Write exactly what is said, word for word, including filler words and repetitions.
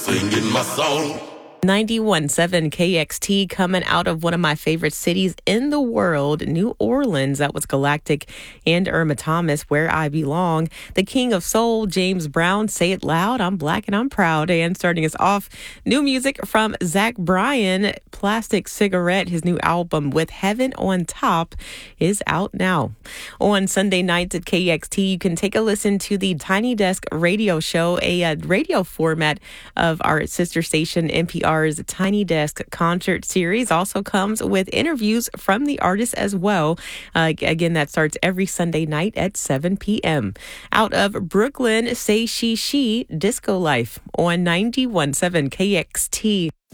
singing my song. ninety-one point seven K X T, coming out of one of my favorite cities in the world, New Orleans. That was Galactic and Irma Thomas, Where I Belong. The King of Soul, James Brown, Say It Loud, I'm Black and I'm Proud. And starting us off, new music from Zach Bryan, Plastic Cigarette. His new album, With Heaven on Top, is out now. On Sunday nights at K X T, you can take a listen to the Tiny Desk radio show, a, a radio format of our sister station, N P R. Tiny Desk concert series. Also comes with interviews from the artists as well. Uh, again, that starts every Sunday night at seven p.m. Out of Brooklyn, Say She She, Disco Life on ninety-one point seven K X T.